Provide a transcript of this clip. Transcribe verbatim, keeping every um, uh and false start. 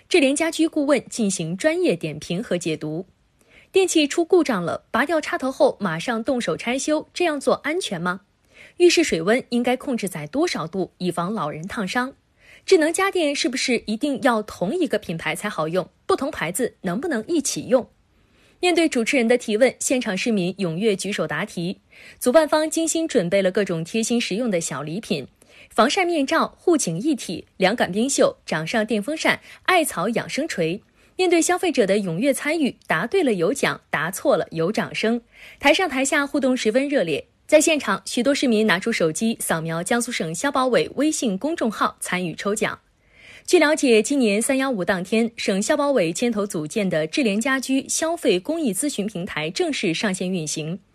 智联家居顾问进行专业点评和解读。电器出故障了，拔掉插头后马上动手拆修，这样做安全吗？浴室水温应该控制在多少度，以防老人烫伤？智能家电是不是一定要同一个品牌才好用？不同牌子能不能一起用？面对主持人的提问，现场市民踊跃举手答题。主办方精心准备了各种贴心实用的小礼品，防晒面罩、护颈一体、凉感冰袖、掌上电风扇、艾草养生锤。面对消费者的踊跃参与，答对了有奖，答错了有掌声。台上台下互动十分热烈。在现场，许多市民拿出手机扫描江苏省消保委微信公众号参与抽奖。据了解，今年三一五当天，省消保委牵头组建的智联家居消费公益咨询平台正式上线运行。